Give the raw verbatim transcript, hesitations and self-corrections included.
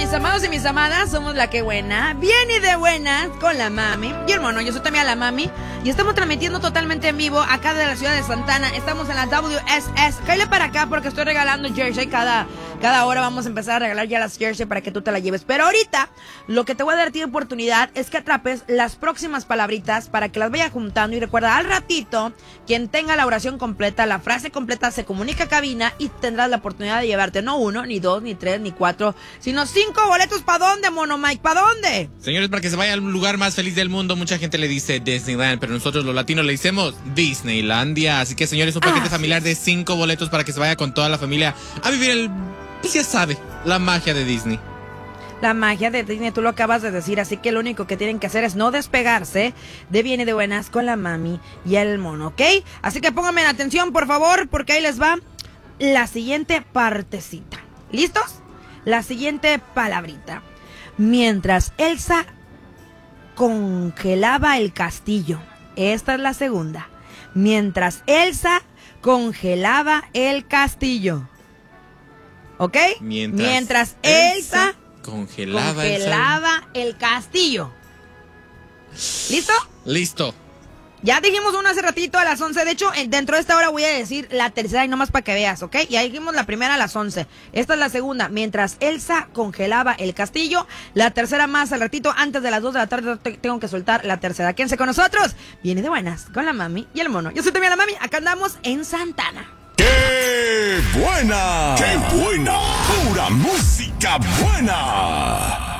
mis amados y mis amadas, somos la que buena, bien y de buenas, con la mami y el mono. Yo soy también la mami y estamos transmitiendo totalmente en vivo acá de la ciudad de Santana. Estamos en la W S S. Cállale para acá porque estoy regalando jersey cada, cada hora. Vamos a empezar a regalar ya las jersey para que tú te las lleves. Pero ahorita, lo que te voy a dar a ti de oportunidad es que atrapes las próximas palabritas para que las vayas juntando. Y recuerda, al ratito, quien tenga la oración completa, la frase completa, se comunica a cabina y tendrás la oportunidad de llevarte no uno, ni dos, ni tres, ni cuatro, sino cinco boletos. ¿Para dónde, mono Mike? ¿Para dónde? Señores, para que se vaya al lugar más feliz del mundo. Mucha gente le dice Disneyland, pero nosotros los latinos le decimos Disneylandia. Así que, señores, un paquete ah, familiar sí. de cinco boletos para que se vaya con toda la familia a vivir el... pues ya sabe, la magia de Disney. La magia de Disney, tú lo acabas de decir, así que lo único que tienen que hacer es no despegarse de Bien y de Buenas con la mami y el mono, ¿ok? Así que pónganme en atención, por favor, porque ahí les va la siguiente partecita. ¿Listos? La siguiente palabrita. Mientras Elsa congelaba el castillo. Esta es la segunda. Mientras Elsa congelaba el castillo. ¿Ok? Mientras, Mientras Elsa, Elsa congelaba, congelaba el, el castillo. ¿Listo? Listo. Ya dijimos uno hace ratito a las once. De hecho, dentro de esta hora voy a decir la tercera y nomás para que veas, ¿ok? Ya dijimos la primera a las once. Esta es la segunda. Mientras Elsa congelaba el castillo. La tercera más al ratito. Antes de las dos de la tarde tengo que soltar la tercera. Quédense con nosotros. Viene de Buenas con la mami y el mono. Yo soy también la mami. Acá andamos en Santana. ¡Qué buena! ¡Qué buena! ¡Pura música buena!